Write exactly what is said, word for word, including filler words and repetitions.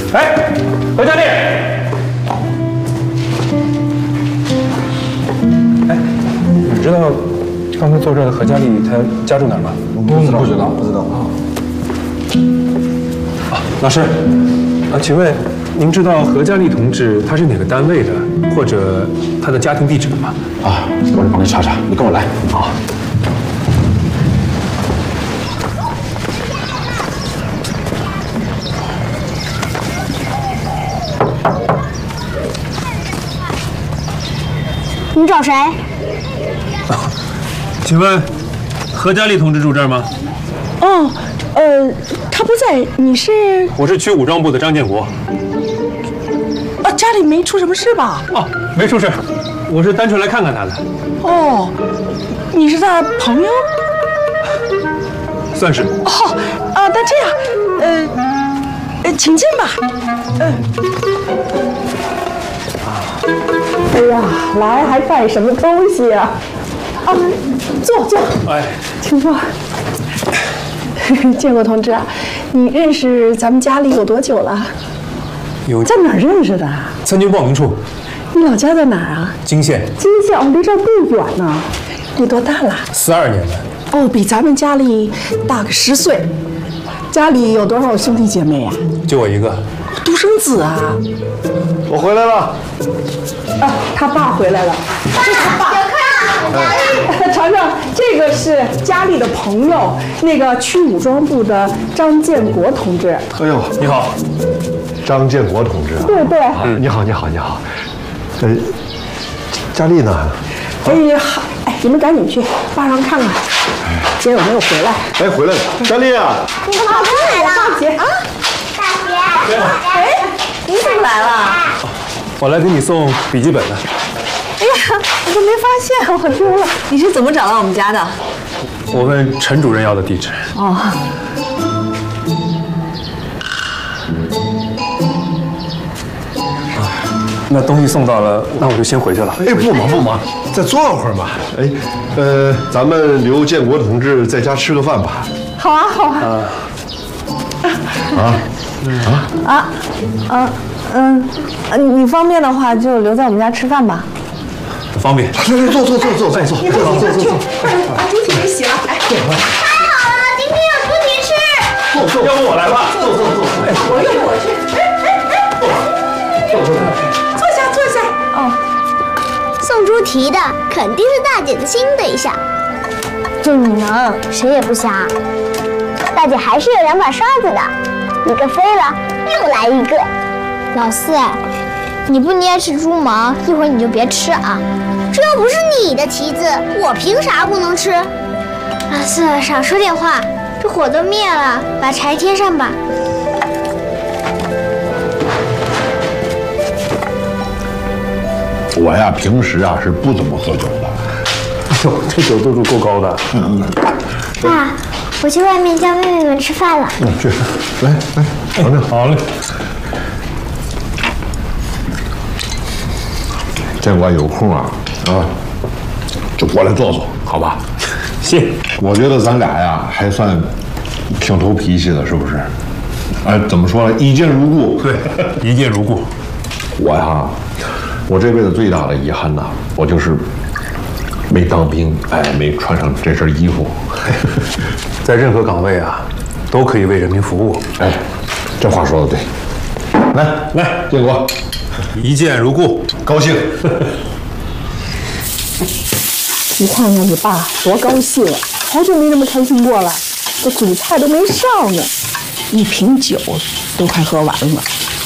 哎，何佳丽。哎，你知道刚才坐这的何佳丽她家住哪儿吗？ 不知道，不知道，不知道啊。 啊，老师，啊，请问您知道何佳丽同志她是哪个单位的，或者她的家庭地址吗？ 啊，我来帮你查查，你跟我来。 好。 你找谁？ 请问何佳丽同志住这儿吗？ 哦，呃，他不在。你是？ 我是区武装部的张建国。 啊，家里没出什么事吧？ 哦，没出事，我是单纯来看看他的。 哦，你是他朋友？ 算是。 哦，啊，那这样，呃，呃，请进吧。嗯。 哎呀，来还带什么东西啊？啊，坐坐。 哎， 请坐。建国同志啊，你认识咱们家里有多久了？ 有。 在哪儿认识的？ 参军报名处。 你老家在哪儿啊？ 泾县。 泾县哦，离这儿不远呢。你多大了？ 四二年的。 哦，比咱们家里大个十岁。家里有多少兄弟姐妹呀？ 就我一个。 独生子啊。 我回来了。 啊，他爸回来了，这是他爸。尝尝，这个是佳丽的朋友，那个区武装部的张建国同志。 哎呦， 你好， 张建国同志啊。 对对。 嗯，你好，你好，你好。呃，佳丽呢？ 哎好，哎，你们赶紧去坝上看看，姐有没有回来？ 哎，回来了，佳丽啊。 你怎么来了？ 大姐啊， 大姐。 哎，你怎么来了？ 我来给你送笔记本的。 哎呀，我都没发现，我丢了。 你是怎么找到我们家的？ 我问陈主任要的地址。 哦。 啊，那东西送到了，那我就先回去了。 哎，不忙不忙，再坐会儿嘛。哎，呃，咱们留建国同志在家吃个饭吧。 好啊，好啊。 啊。啊。 啊。啊。嗯。 嗯，你方便的话就留在我们家吃饭吧。 方便。 来来，坐坐坐坐坐坐坐坐坐坐。 把猪蹄给洗了，哎。 太好了，今天有猪蹄吃。 坐坐， 要不我来吧。 坐坐坐。 哎，我用我去。哎哎哎。坐坐坐。坐下坐下。哦。 送猪蹄的肯定是大姐的新对象。就你能，谁也不瞎。大姐还是有两把刷子的，一个飞了，又来一个。 老四，你不捏吃猪毛，一会儿你就别吃啊！这又不是你的蹄子，我凭啥不能吃？老四，少说点话，这火都灭了，把柴添上吧。 我呀，平时啊是不怎么喝酒的。 哎呦，这酒度数够高的。 嗯。 爸，我去外面叫妹妹们吃饭了。 嗯，去，来来，尝尝。 好嘞。 建国有空啊啊，就过来坐坐，好吧？ 谢。 我觉得咱俩呀还算挺投脾气的，是不是？哎，怎么说呢？一见如故。 对，一见如故。 我呀，我这辈子最大的遗憾呐，我就是没当兵，哎，没穿上这身衣服。 在任何岗位啊，都可以为人民服务。 哎，这话说的对。来来，建国。 一见如故， 高兴。 你看看你爸多高兴啊！好久没这么开心过了，这主菜都没上呢，一瓶酒都快喝完了。